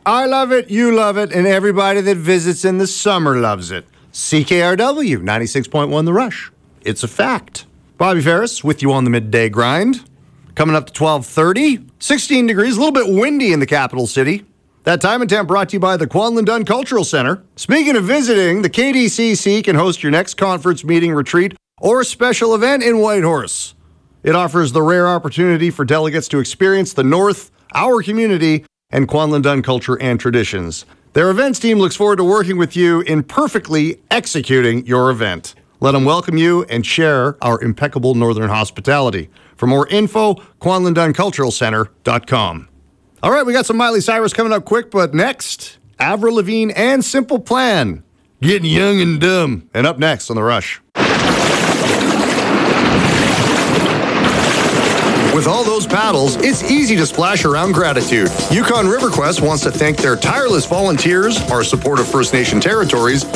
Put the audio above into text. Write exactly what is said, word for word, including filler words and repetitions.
I love it, you love it, and everybody that visits in the summer loves it. C K R W, ninety-six point one The Rush. It's a fact. Bobby Ferris with you on the midday grind. Coming up to twelve thirty, sixteen degrees, a little bit windy in the capital city. That time and temp brought to you by the Kwanlin Dunn Cultural Center. Speaking of visiting, the K D C C can host your next conference, meeting, retreat, or special event in Whitehorse. It offers the rare opportunity for delegates to experience the North, our community, and Kwanlin Dunn culture and traditions. Their events team looks forward to working with you in perfectly executing your event. Let them welcome you and share our impeccable northern hospitality. For more info, kwanlin dunn cultural center dot com. All right, we got some Miley Cyrus coming up quick, but next, Avril Lavigne and Simple Plan. Getting young and dumb. And up next on The Rush. With all those paddles, it's easy to splash around gratitude. Yukon River Quest wants to thank their tireless volunteers, our support of First Nation territories,